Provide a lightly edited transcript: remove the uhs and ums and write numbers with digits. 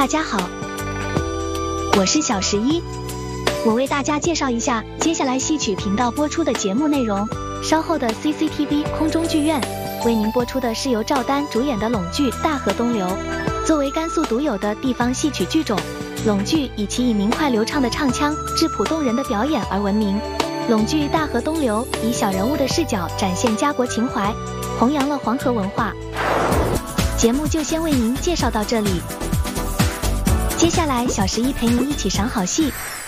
大家好，我是小11，我为大家介绍一下接下来戏曲频道播出的节目内容。稍后的 CCTV 空中剧院为您播出的是由赵丹主演的陇剧《大河东流》。作为甘肃独有的地方戏曲剧种，陇剧以其以明快流畅的唱腔、质朴动人的表演而闻名。陇剧《大河东流》以小人物的视角展现家国情怀，弘扬了黄河文化。节目就先为您介绍到这里，接下来小11陪您一起赏好戏。